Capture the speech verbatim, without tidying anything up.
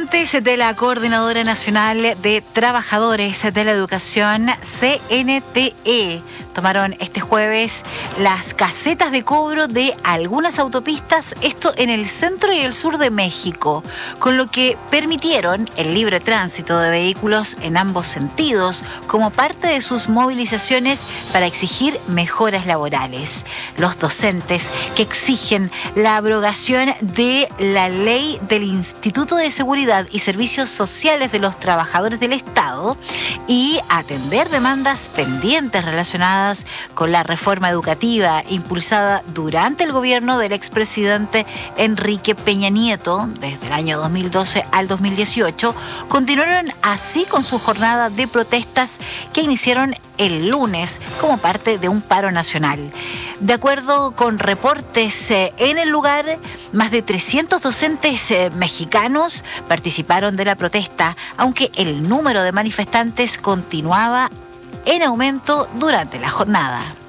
Integrantes de la Coordinadora Nacional de Trabajadores de la Educación, C N T E, tomaron este jueves las casetas de cobro de algunas autopistas, esto en el centro y el sur de México, con lo que permitieron el libre tránsito de vehículos en ambos sentidos como parte de sus movilizaciones para exigir mejoras laborales. Los docentes que exigen la abrogación de la ley del Instituto de Seguridad y Servicios Sociales de los Trabajadores del Estado y atender demandas pendientes relacionadas con la reforma educativa impulsada durante el gobierno del expresidente Enrique Peña Nieto desde el año dos mil doce al dos mil dieciocho, continuaron así con su jornada de protestas que iniciaron el lunes como parte de un paro nacional. De acuerdo con reportes eh, en el lugar, más de trescientos docentes eh, mexicanos participaron de la protesta, aunque el número de manifestantes continuaba en aumento durante la jornada.